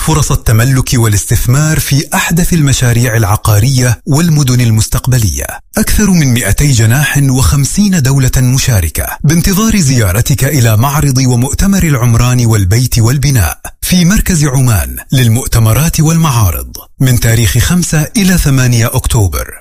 فرص التملك والاستثمار في أحدث المشاريع العقارية والمدن المستقبلية. أكثر من 200 جناح و50 دولة مشاركة، بانتظار زيارتك إلى معرض ومؤتمر العمران والبيت والبناء في مركز عمان للمؤتمرات والمعارض من تاريخ 5 إلى 8 أكتوبر.